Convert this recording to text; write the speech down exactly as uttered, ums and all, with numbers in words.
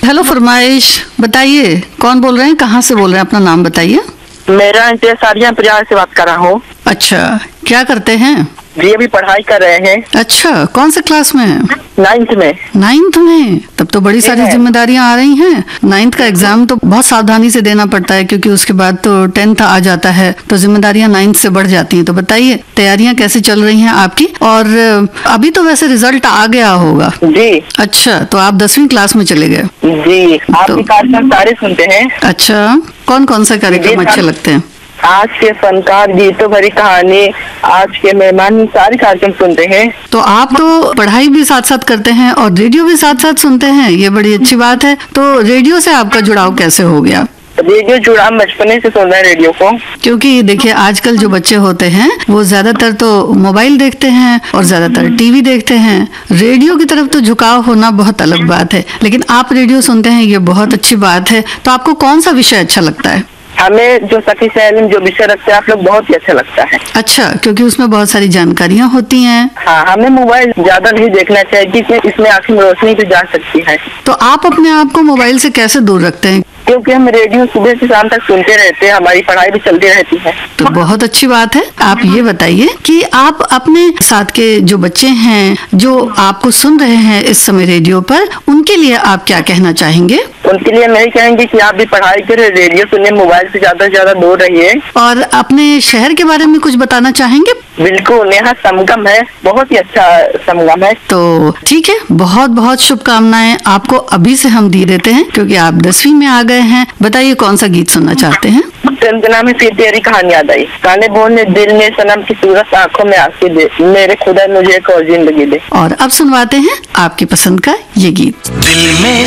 Hello फरमाइश, बताइए कौन बोल रहे हैं, कहाँ से बोल रहे हैं, अपना नाम बताइए। मेरा इंतजार प्रयास से बात कर रहा हूँ। अच्छा, क्या करते हैं? जी अभी पढ़ाई कर रहे हैं। अच्छा, कौन से क्लास में? नाइन्थ में। नाइन्थ में? तब तो बड़ी सारी जिम्मेदारियां आ रही हैं। नाइन्थ का एग्जाम तो बहुत सावधानी से देना पड़ता है, क्योंकि उसके बाद तो टेंथ आ जाता है, तो जिम्मेदारियां नाइन्थ से बढ़ जाती हैं। तो बताइए तैयारियां कैसे चल रही हैं आपकी? और अभी तो वैसे रिजल्ट आ गया होगा। जी। अच्छा, तो आप दसवीं क्लास में चले गए। जी, आपके कार्यक्रम सारे सुनते हैं। अच्छा, कौन कौन से कार्यक्रम अच्छे लगते हैं? आज के फनकार, गीतों भरी कहानी, आज के मेहमान, सारे कार्यक्रम सुनते हैं। तो आप तो पढ़ाई भी साथ साथ करते हैं और रेडियो भी साथ साथ सुनते हैं, ये बड़ी अच्छी बात है। तो रेडियो से आपका जुड़ाव कैसे हो गया? रेडियो जुड़ा बचपने से सुन रहे हैं रेडियो को। क्योंकि देखिए आजकल जो बच्चे होते हैं वो ज्यादातर तो मोबाइल देखते हैं और ज्यादातर टीवी देखते हैं। रेडियो की तरफ तो झुकाव होना बहुत अलग बात है, लेकिन आप रेडियो सुनते हैं, ये बहुत अच्छी बात है। तो आपको कौन सा विषय अच्छा लगता है? हमें जो सखी सहेली जो विषय रखते हैं आप लोग, बहुत ही अच्छा लगता है। अच्छा, क्योंकि उसमें बहुत सारी जानकारियाँ होती हैं। हाँ, हमें मोबाइल ज्यादा नहीं देखना चाहिए, कि इसमें आंखों में रोशनी भी जा सकती है। तो आप अपने आप को मोबाइल से कैसे दूर रखते हैं? क्योंकि हम रेडियो सुबह से शाम तक सुनते रहते हैं, हमारी पढ़ाई भी चलती रहती है। तो बहुत अच्छी बात है। आप ये बताइए कि आप अपने साथ के जो बच्चे हैं, जो आपको सुन रहे हैं इस समय रेडियो पर, उनके लिए आप क्या कहना चाहेंगे? उनके लिए मैं कहेंगे कि आप भी पढ़ाई करें, रेडियो सुनिए, मोबाइल से ज्यादा से ज्यादा दूर रहिए। और अपने शहर के बारे में कुछ बताना चाहेंगे? बिल्कुल, यहाँ संगम है, बहुत ही अच्छा संगम है। तो ठीक है, बहुत बहुत शुभकामनाएं आपको अभी से हम दी देते हैं, क्योंकि आप दसवीं में आ गए हैं। बताइए कौन सा गीत सुनना चाहते हैं? चंदना में फिर तेरी कहानी याद आई, गाने बोलने दिल में सनम की सूरत, आंखों में आंखें दे, मेरे खुदा मुझे एक और जिंदगी दे। और अब सुनवाते हैं आपकी पसंद का ये गीत। दिल में